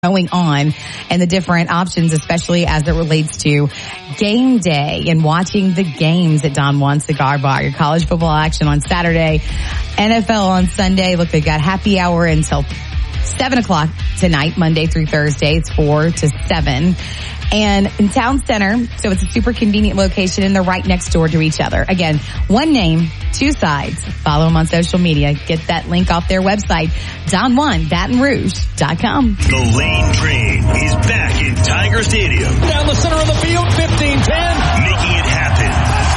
going on and the different options, especially as it relates to game day and watching the games at Don Juan Cigar Bar. Your college football action on Saturday, NFL on Sunday. Look, they've got happy hour until 7 o'clock tonight, Monday through Thursday. It's 4 to 7. And in Town Center, so it's a super convenient location and they're right next door to each other. Again, one name, two sides. Follow them on social media. Get that link off their website, DonJuanBatonRouge.com. The Lane Train is back in Tiger Stadium. Down the center of the field, 15-10. Making it happen.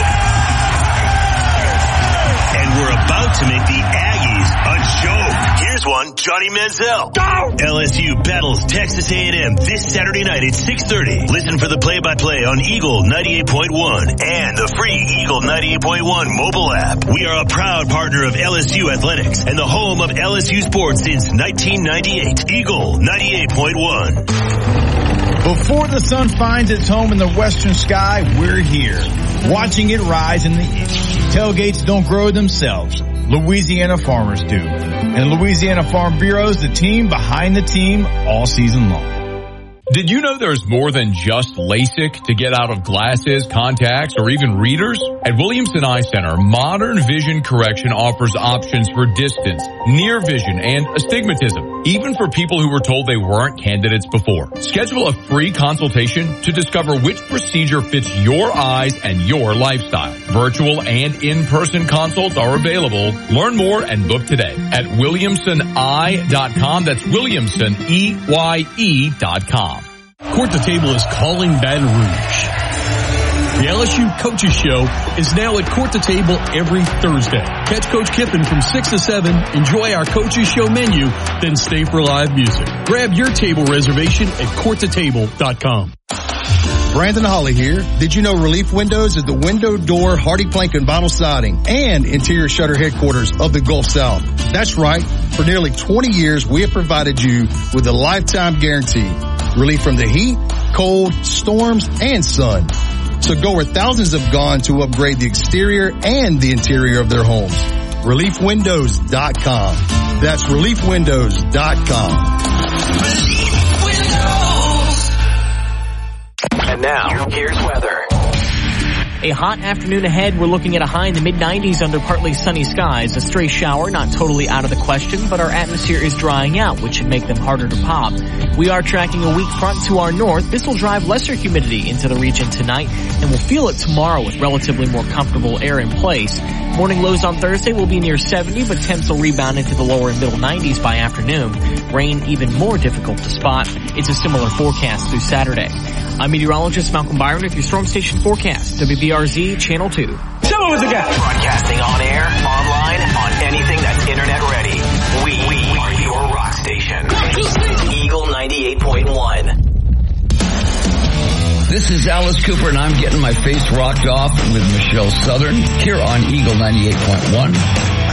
And we're about to make the Aggies a joke. Here's one, Johnny Manziel. Go! LSU battles Texas A&M this Saturday night at 6:30. Listen for the play-by-play on Eagle 98.1 and the free Eagle 98.1 mobile app. We are a proud partner of LSU Athletics and the home of LSU sports since 1998. Eagle 98.1. Before the sun finds its home in the western sky, we're here, watching it rise in the east. Tailgates don't grow themselves. Louisiana farmers do. And Louisiana Farm Bureau is the team behind the team all season long. Did you know there's more than just LASIK to get out of glasses, contacts, or even readers? At Williamson Eye Center, Modern Vision Correction offers options for distance, near vision, and astigmatism, even for people who were told they weren't candidates before. Schedule a free consultation to discover which procedure fits your eyes and your lifestyle. Virtual and in-person consults are available. Learn more and book today at WilliamsonEye.com. That's WilliamsonEye.com. Court to Table is calling Baton Rouge. The LSU Coaches Show is now at Court to Table every Thursday. Catch Coach Kiffin from 6 to 7, enjoy our Coaches Show menu, then stay for live music. Grab your table reservation at courttotable.com. Brandon Holly here. Did you know Relief Windows is the window, door, hardy plank, and vinyl siding and interior shutter headquarters of the Gulf South? That's right. For nearly 20 years, we have provided you with a lifetime guarantee. Relief from the heat, cold, storms, and sun. So go where thousands have gone to upgrade the exterior and the interior of their homes. ReliefWindows.com. That's ReliefWindows.com. And now, here's weather. A hot afternoon ahead. We're looking at a high in the mid-90s under partly sunny skies. A stray shower, not totally out of the question, but our atmosphere is drying out, which should make them harder to pop. We are tracking a weak front to our north. This will drive lesser humidity into the region tonight, and we'll feel it tomorrow with relatively more comfortable air in place. Morning lows on Thursday will be near 70, but temps will rebound into the lower and middle 90s by afternoon. Rain even more difficult to spot. It's a similar forecast through Saturday. I'm meteorologist Malcolm Byron with your Storm Station forecast, WBRZ Channel 2. Tell me what you got. Broadcasting on air, online, on anything that's internet ready. We are your rock station. Eagle 98.1. This is Alice Cooper, and I'm getting my face rocked off with Michelle Southern here on Eagle 98.1.